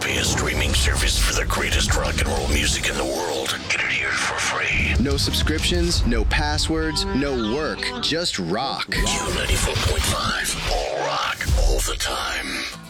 Spotify, a streaming service for the greatest rock and roll music in the world. Get it here for free. No subscriptions, no passwords, no work, just rock. Q94.5, all rock, all the time.